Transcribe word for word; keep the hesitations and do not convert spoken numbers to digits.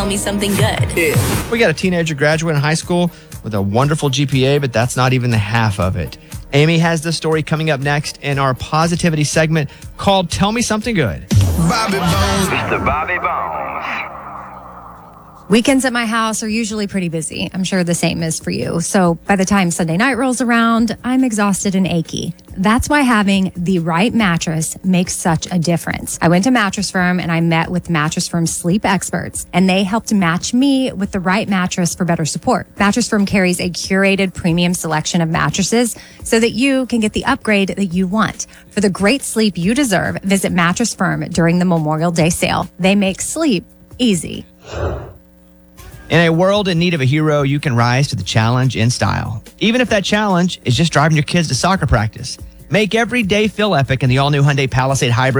tell me something good. Yeah. We got a teenager graduating high school with a wonderful G P A, but that's not even the half of it. Amy has the story coming up next in our positivity segment called Tell Me Something Good. Bobby Bones. Mister Bobby Bones. Weekends at my house are usually pretty busy. I'm sure the same is for you. So by the time Sunday night rolls around, I'm exhausted and achy. That's why having the right mattress makes such a difference. I went to Mattress Firm and I met with Mattress Firm's sleep experts, and they helped match me with the right mattress for better support. Mattress Firm carries a curated premium selection of mattresses so that you can get the upgrade that you want. For the great sleep you deserve, visit Mattress Firm during the Memorial Day sale. They make sleep easy. In a world in need of a hero, you can rise to the challenge in style. Even if that challenge is just driving your kids to soccer practice. Make every day feel epic in the all-new Hyundai Palisade Hybrid.